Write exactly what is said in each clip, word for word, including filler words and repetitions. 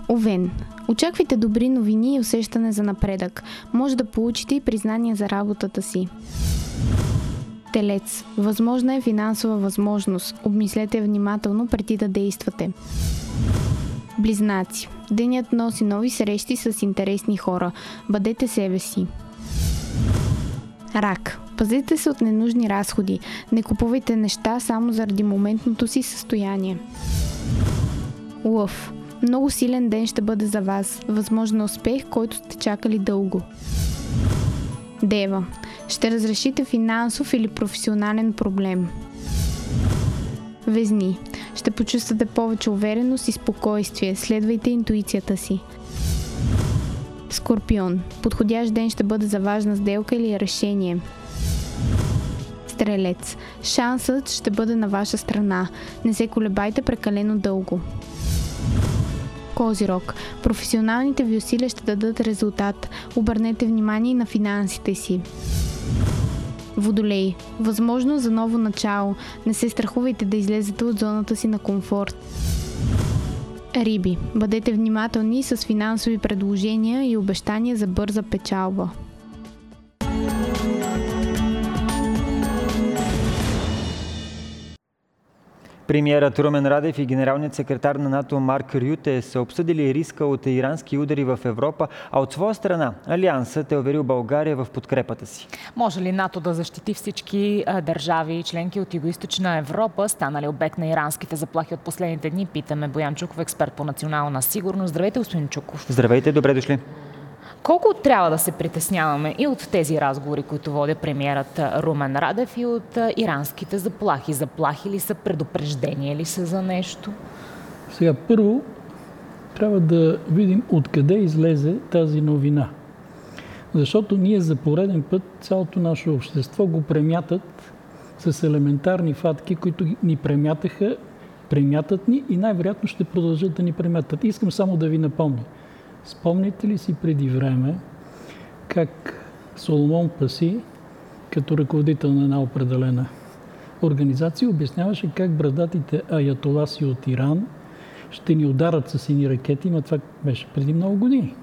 Овен. Очаквайте добри новини и усещане за напредък. Може да получите и признание за работата си. Телец. Възможна е финансова възможност. Обмислете внимателно преди да действате. Близнаци. Денят носи нови срещи с интересни хора. Бъдете себе си. Рак. Пазете се от ненужни разходи. Не купувайте неща само заради моментното си състояние. Лъв. Много силен ден ще бъде за вас. Възможен успех, който сте чакали дълго. Дева. Ще разрешите финансов или професионален проблем. Везни. Ще почувствате повече увереност и спокойствие. Следвайте интуицията си. Скорпион. Подходящ ден ще бъде за важна сделка или решение. Стрелец. Шансът ще бъде на ваша страна. Не се колебайте прекалено дълго. Козирог. Професионалните ви усилия ще дадат резултат. Обърнете внимание на финансите си. Водолей. Възможност за ново начало. Не се страхувайте да излезете от зоната си на комфорт. Риби. Бъдете внимателни с финансови предложения и обещания за бърза печалба. Премиерът Румен Радев и генералният секретар на НАТО Марк Рюте са обсъдили риска от ирански удари в Европа, а от своя страна Алиансът е уверил България в подкрепата си. Може ли НАТО да защити всички държави и членки от Югоизточна Европа, станали обект на иранските заплахи от последните дни? Питаме Боян Чуков, експерт по национална сигурност. Здравейте, господин Чуков. Здравейте, добре дошли. Колко трябва да се притесняваме и от тези разговори, които води премиерът Румен Радев, и от иранските заплахи? Заплахи ли са, предупреждения ли са за нещо? Сега, първо, трябва да видим откъде излезе тази новина. Защото ние за пореден път цялото наше общество го премятат с елементарни факти, които ни премятаха, премятат ни и най-вероятно ще продължат да ни премятат. Искам само да ви напомня. Спомните ли си преди време как Соломон Паси, като ръководител на една определена организация, обясняваше как брадатите аятоласи от Иран ще ни ударат с едни ракети, но това беше преди много години.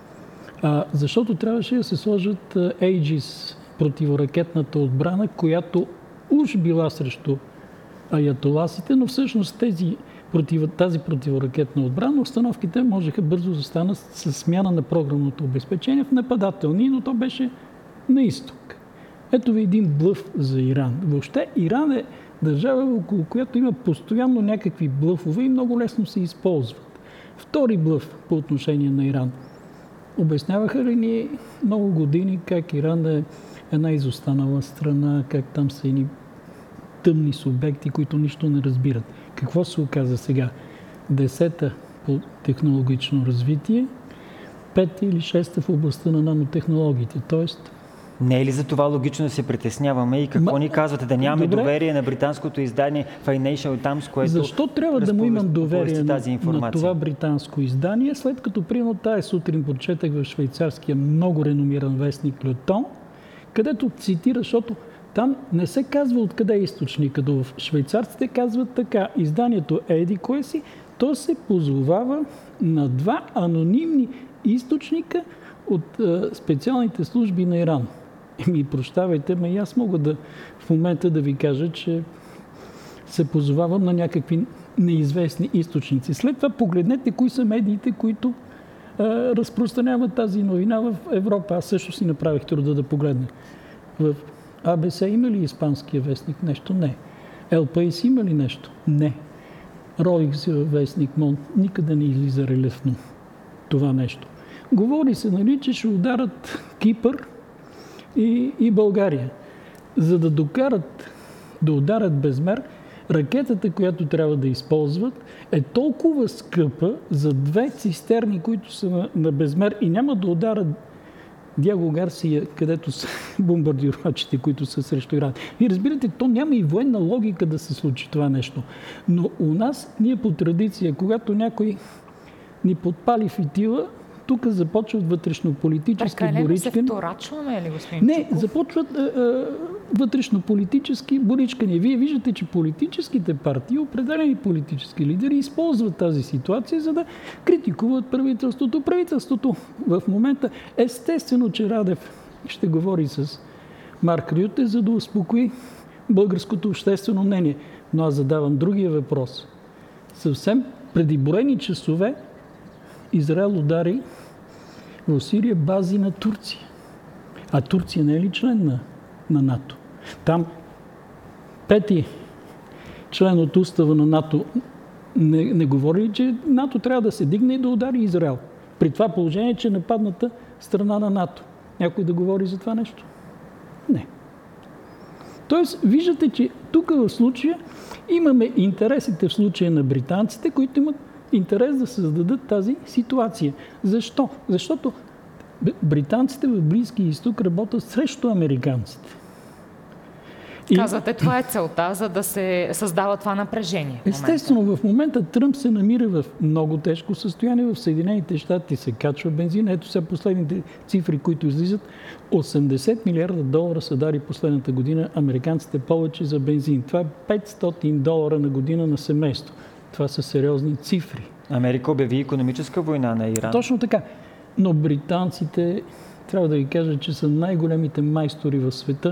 А, защото трябваше да се сложат Aegis, противоракетната отбрана, която уж била срещу аятоласите, но всъщност тези тази противоракетна отбрана, установките можеха бързо да станат с смяна на програмното обезпечение в нападателни, но то беше на изток. Ето ви един блъф за Иран. Въобще Иран е държава, около която има постоянно някакви блъфове и много лесно се използват. Втори блъф по отношение на Иран. Обясняваха ли ни много години как Иран е една изостанала страна, как там са едни тъмни субекти, които нищо не разбират. Какво се оказа сега? Десета по технологично развитие, пета или шеста в областта на нанотехнологиите. Тоест... Не е ли за това логично да се притесняваме и какво Ма... ни казвате? Да нямаме Добре. доверие на британското издание Financial Times, което Защо трябва да му имам доверие на, на това британско издание, след като примерно тая сутрин прочетах в швейцарския много реномиран вестник Le Temps, където цитира, защото там не се казва откъде е източника. В швейцарците казват така. Изданието еди кое си, то се позовава на два анонимни източника от е, специалните служби на Иран. Ми прощавайте, но и аз мога да в момента да ви кажа, че се позовавам на някакви неизвестни източници. След това погледнете кои са медиите, които е, разпространяват тази новина в Европа. Аз също си направих труда да погледна. В А Б С има ли испанския вестник нещо? Не. Ел Паис има ли нещо? Не. Роикс вестник Монт никъде не излиза релефно това нещо. Говори се, нали, че ще ударат Кипър и, и България. За да докарат, да ударят безмер, ракетата, която трябва да използват, е толкова скъпа за две цистерни, които са на, на безмер и няма да ударат Диаго Гарсия, където са бомбардировачите, които са срещу Иран. Вие разбирате, то няма и военна логика да се случи това нещо. Но у нас, ние по традиция, когато някой ни подпали фитила, тук започват вътрешно-политически борички. боричкани. Прекалено се вторачваме ли, господин Не, Чуков? започват а, а, вътрешно-политически боричкани. Вие виждате, че политическите партии, определени политически лидери, използват тази ситуация, за да критикуват правителството. Правителството в момента, естествено, че Радев ще говори с Марк Рюте, за да успокои българското обществено мнение. Но аз задавам другия въпрос. Съвсем преди броени часове Израел удари в Сирия бази на Турция. А Турция не е ли член на, на НАТО? Там пети член от устава на НАТО не, не говори ли, че НАТО трябва да се дигне и да удари Израел? При това положение, че е нападната страна на НАТО. Някой да говори за това нещо? Не. Тоест, виждате, че тук в случая имаме интересите в случая на британците, които имат интерес да създадат тази ситуация. Защо? Защото британците в Близкия изток работят срещу американците. И... Казвате, това е целта, за да се създава това напрежение. В естествено, в момента Тръмп се намира в много тежко състояние. В Съединените щати се качва бензин. Ето сега последните цифри, които излизат. осемдесет милиарда долара са дали последната година американците повече за бензин. Това е петстотин долара на година на семейство. Това са сериозни цифри. Америка обяви икономическа война на Иран. Точно така. Но британците, трябва да ви кажа, че са най-големите майстори в света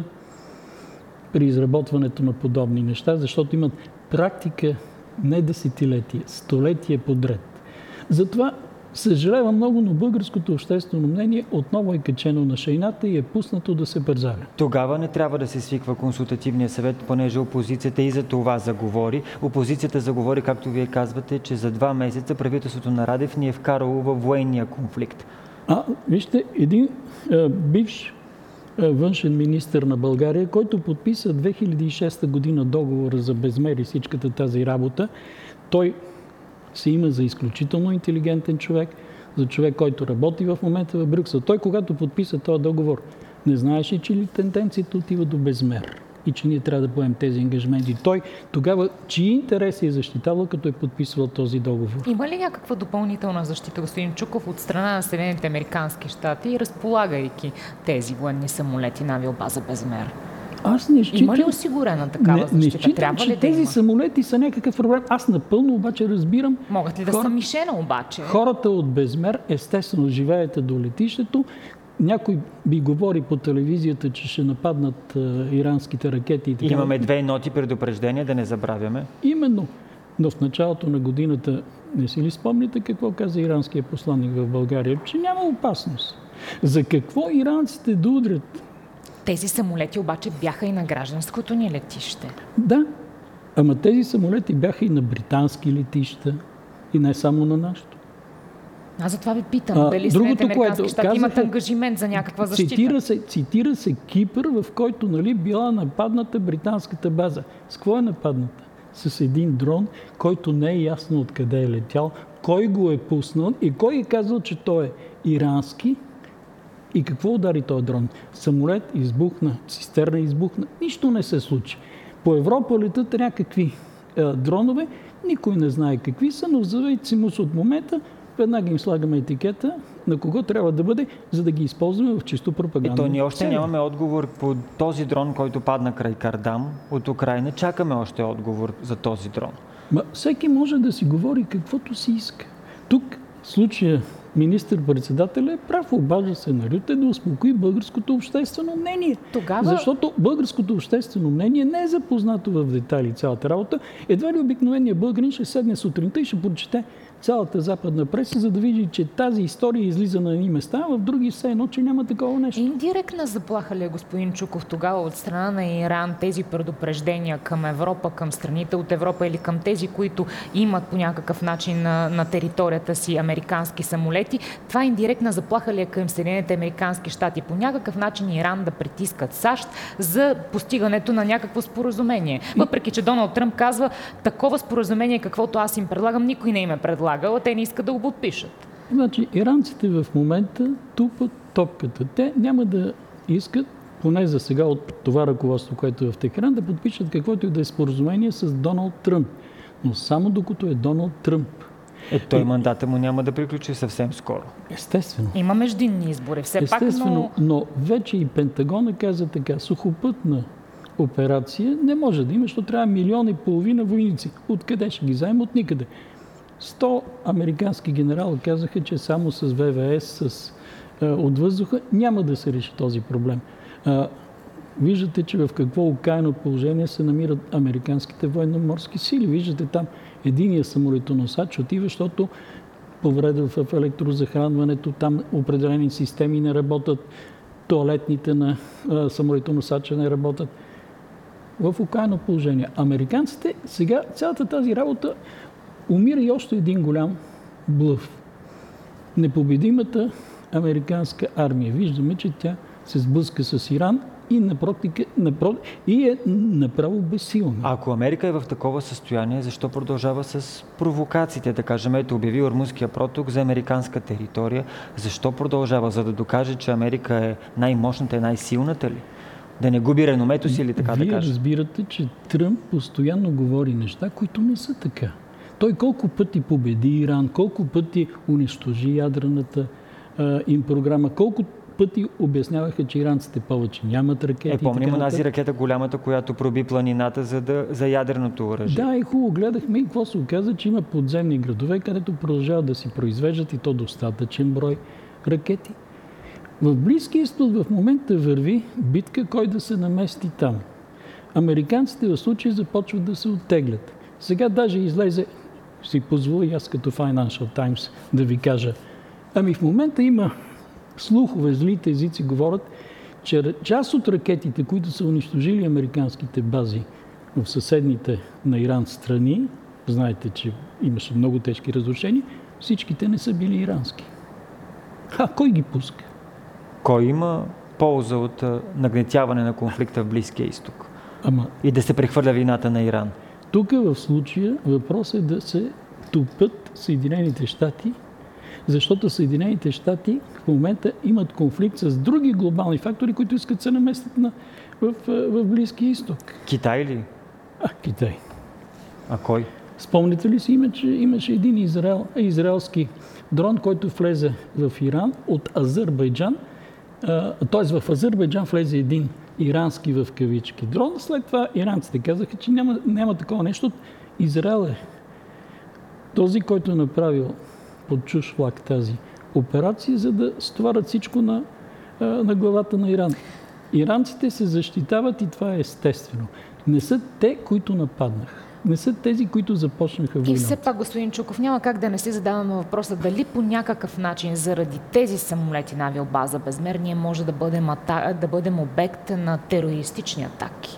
при изработването на подобни неща, защото имат практика не десетилетия, столетия подред. Затова съжалявам много, но българското обществено мнение отново е качено на шейната и е пуснато да се пързаля. Тогава не трябва да се свиква консултативния съвет, понеже опозицията и за това заговори. Опозицията заговори, както вие казвате, че за два месеца правителството на Радев ни е вкарало във военния конфликт. А, вижте, един а, бивш а, външен министър на България, който подписа две хиляди и шеста година договора за безмер и всичката тази работа, той се има за изключително интелигентен човек, за човек, който работи в момента в Брюксел. Той, когато подписа този договор, не знаеше, че ли тенденцията отива до безмер и че ние трябва да поемем тези ангажименти. Той тогава чии интереси е защитавал, като е подписвал този договор? Има ли някаква допълнителна защита, господин Чуков, от страна на Съединените американски щати, разполагайки тези военни самолети на авиобаза безмер? Аз не считам, има ли осигурена такава не, защита? Не считам, трябва че ли да тези има? самолети са някакъв проблем. Аз напълно обаче разбирам. Могат ли да хора... са мишена обаче? Хората от безмер, естествено, живеете до летището. Някой би говори по телевизията, че ще нападнат а, иранските ракети. И така. Имаме две ноти предупреждения, да не забравяме. Именно. Но в началото на годината, не си ли спомните какво каза иранския посланник в България? Че няма опасност. За какво иранците да удрят? Тези самолети обаче бяха и на гражданското ни летище. Да, ама тези самолети бяха и на британски летища, и не само на нашето. Аз затова ви питам, А, дали Съединените американски щати имат ангажимент за някаква защита. Цитира се, цитира се Кипър, в който, нали, била нападната британската база. С какво е нападната? С един дрон, който не е ясно откъде е летял, кой го е пуснал и кой е казал, че той е ирански. И какво удари този дрон? Самолет избухна, цистерна избухна, нищо не се случи. По Европа летат някакви е, дронове, никой не знае какви са, но в зависимост от момента веднага им слагаме етикета на кого трябва да бъде, за да ги използваме в чисто пропаганда. Ето, ние още нямаме отговор по този дрон, който падна край Кардам от Украйна. Чакаме още отговор за този дрон. Ма, всеки може да си говори каквото си иска. Тук в случая министър-председателя е прав, обажда се на Рюте да успокои българското обществено мнение. Тогава... Защото българското обществено мнение не е запознато в детайли цялата работа. Едва ли обикновеният българин ще седне сутринта и ще прочете цялата западна преса, за да види, че тази история излиза на едни места, в други все едно, че няма такова нещо. Индиректна заплаха ли е, господин Чуков, тогава от страна на Иран тези предупреждения към Европа, към страните от Европа или към тези, които имат по някакъв начин на, на територията си американски самолети? Това индиректна заплаха ли е към Съединените американски щати? По някакъв начин Иран да притискат САЩ за постигането на някакво споразумение. Въпреки че Доналд Тръмп казва, такова споразумение, каквото аз им предлагам, никой не им е предлагал, а те не искат да го подпишат. Значи, иранците в момента тупат топката. Те няма да искат, поне за сега от това ръководство, което е в Техеран, да подпишат каквото и да е споразумение с Доналд Тръмп. Но само докато е Доналд Тръмп. Е, той и... мандата му няма да приключи съвсем скоро. Естествено. Има междинни избори, все Естествено, пак, но... но вече и Пентагона каза така, сухопътна операция не може да има, защото трябва милион и половина войници. Откъде ще ги вземем? От никъде. Сто американски генерали казаха, че само с В В С, с, а, от въздуха няма да се реши този проблем. А, виждате, че в какво окаяно положение се намират американските военноморски сили. Виждате там единия самолетоносач отива, защото повреда в електрозахранването, там определени системи не работят, тоалетните на а, самолетоносача не работят. В окаяно положение. Американците сега цялата тази работа умира и още един голям блъф. Непобедимата американска армия. Виждаме, че тя се сблъска с Иран и, напротив, напротив, и е направо безсилна. Ако Америка е в такова състояние, защо продължава с провокациите? Да кажем, ето обяви Ормузския проток за американска територия. Защо продължава? За да докаже, че Америка е най-мощната и най-силната ли? Да не губи реномето си или така Вие да кажа? Вие разбирате, че Тръмп постоянно говори неща, които не са така. Той колко пъти победи Иран, колко пъти унищожи ядрената а, им програма, колко пъти обясняваха, че иранците повече нямат ракети. Е, помним онази ракета голямата, която проби планината за, да, за ядреното оръжие. Да, и хубаво гледахме и какво се оказа, че има подземни градове, където продължават да си произвеждат и то достатъчен брой ракети. В Близкия изток в момента върви битка, кой да се намести там. Американците в случай започват да се оттеглят. Сега даже излезе, си позволя аз като Financial Times да ви кажа, ами в момента има слухове, злите езици говорят, че част от ракетите, които са унищожили американските бази в съседните на Иран страни, знаете, че имаше много тежки разрушения, всичките не са били ирански. А кой ги пуска? Кой има полза от нагнетяване на конфликта в Близкия изток? Ама... И да се прехвърля вината на Иран? Тук в случая въпросът е да се тупят Съединените щати, защото Съединените щати в момента имат конфликт с други глобални фактори, които искат да се наместят на, в, в Близкия изток. Китай ли? А, Китай. А кой? Спомните ли си, има, че имаше един израел, израелски дрон, който влезе в Иран от Азербайджан, т.е. в Азербайджан влезе един ирански в кавички дрон. След това иранците казаха, че няма, няма такова нещо. Израел е този, който е направил под чуж флаг тази операция, за да стоварят всичко на, на главата на Иран. Иранците се защитават и това е естествено. Не са те, които нападнаха. Не са тези, които започнаха войната. И все пак, господин Чуков, няма как да не си задаваме въпроса дали по някакъв начин заради тези самолети на авиобаза Безмер ние може да бъдем, ата... да бъдем обект на терористични атаки.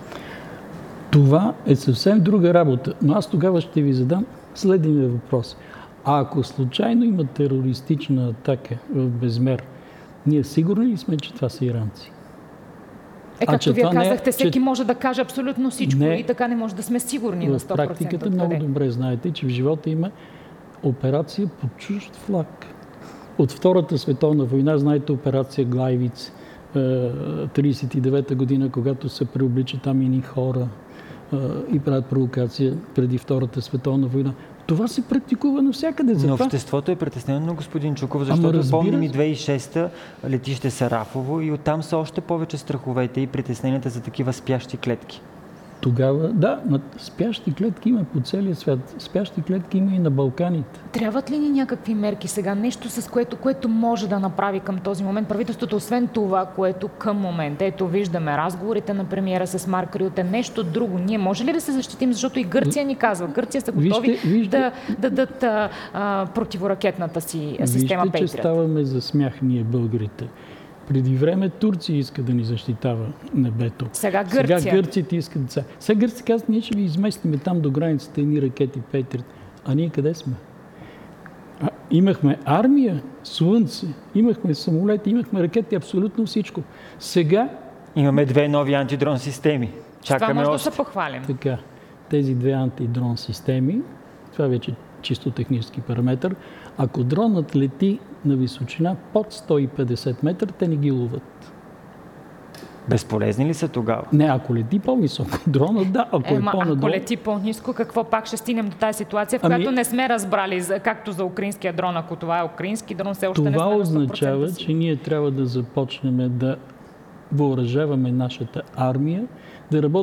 Това е съвсем друга работа. Но аз тогава ще ви задам следния въпрос. А ако случайно има терористична атака в Безмер, ние сигурни ли сме, че това са иранци? Е, както вие казахте, е, всеки че... може да каже абсолютно всичко не, и така не може да сме сигурни на сто процента. В практиката много добре знаете, че в живота има операция под чужд флаг. От Втората световна война, знаете, операция Глайвиц, тридесет и девета година, когато се преобличат там ини хора и правят провокация преди Втората световна война. Това се практикува навсякъде. Но обществото е притеснено, господин Чуков, защото помним и две хиляди и шеста летище Сарафово и оттам са още повече страховете и притесненията за такива спящи клетки. Тогава, да, спящи клетки има по целия свят. Спящи клетки има и на Балканите. Трябват ли ни някакви мерки сега? Нещо, с което, което може да направи към този момент правителството, освен това, което към момента. Ето, виждаме разговорите на премиера с Марк Рюте. Нещо друго. Ние може ли да се защитим? Защото и Гърция ни казва. Гърция са готови вижте, вижте, да, да дадат а, а, противоракетната си система Пейтриот. Вижте, че ставаме за смях ние българите. Преди време Турция иска да ни защитава небето. Сега Гърция. Сега гърците искат да... Сега гърците казват, ние ще ви изместиме там до границата едни ракети Пейтриот. А ние къде сме? А, имахме армия, слънце, имахме самолети, имахме ракети, абсолютно всичко. Сега... Имаме две нови антидрон системи. Чакаме това може още. да се похвалим. Така, тези две антидрон системи, това вече чисто технически параметр, ако дронът лети на височина под сто и петдесет метра, те не ги ловят. Безполезни ли са тогава? Не, ако лети по-високо дрона, да, ако Ема, е по-надолу... ако лети по-ниско, какво пак ще стигнем до тази ситуация, в Ами... която не сме разбрали, както за украинския дрон, ако това е украински дрон, все още не сме Това на сто процента означава, си. че ние трябва да започнем да въоръжаваме нашата армия, да работим